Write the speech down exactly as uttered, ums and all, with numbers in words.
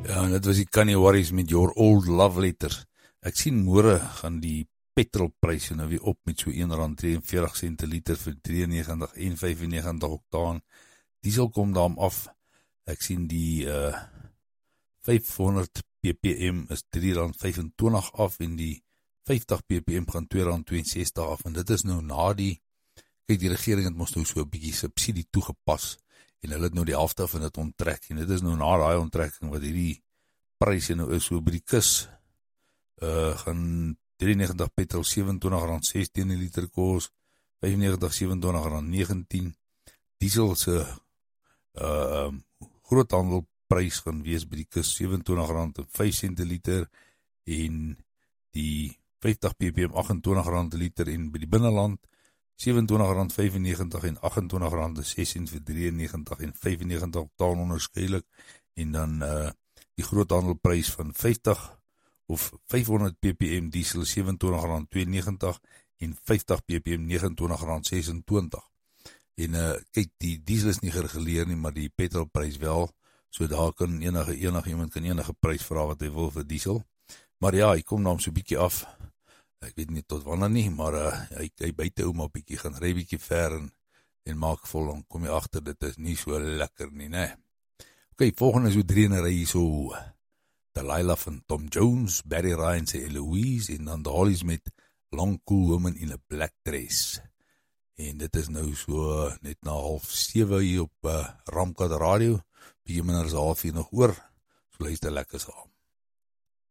Ja, dit was die Kanye Worries met Your Old Love Letters. Ek sien môre gaan die petrolpryse nou weer op met so een rand drieënveertig sent per liter vir drieënnegentig en vyfennegentig oktaan. Diesel kom daarom af. Ek sien die uh, vyfhonderd ppm is drie rand vyfentwintig af en die vyftig ppm gaan twee rand twee en sestig af. En dit is nou na die, kyk die regering het mos nou so 'n bietjie subsidie toegepas en hulle het nou die helfte van dit onttrek. En dit is nou na daai onttrekking wat hierdie pryse nou is so by die kus. Uh, gaan drieënnegentig petrol sewenentwintig rand sestien die liter kos, vyfennegentig sewenentwintig rand negentien. Diesel se uh, groothandelprys gaan wees by die kus sewenentwintig rand en vyf sent per liter en die vyftig ppm agentwintig rand per liter en by die binneland sewenentwintig rand vyfennegentig en agentwintig rand ses sent vir drieënnegentig en vyfennegentig oktaan onderskeidelik en dan uh, die groothandelprys van vyftig of vyfhonderd ppm diesel sewenentwintig rand tweeënnegentig en vyftig ppm negenentwintig rand sesentwintig. En uh, kyk, die diesel is nie gereguleer nie, maar die petrolprys wel, so daar kan enige, enige iemand kan enige prys vra wat hy wil vir diesel. Maar ja, hy kom nou so 'n bietjie af. Ek weet nie tot wanneer nie, maar uh, hy, hy buite ou maar bietjie gaan ry bietjie ver en, en maak vol, dan kom jy agter, dit is nie so lekker nie, né? Ok, volgende is so drie en ry hier so Delilah van Tom Jones, Barry Ryan se Eloise en dan Hollies met Long Cool Woman in a Black Dress. En dit is nou so net na half sewe hier op uh, Ramkat Radio, bietjie minder as half hier nog oor, so luister lekker saam.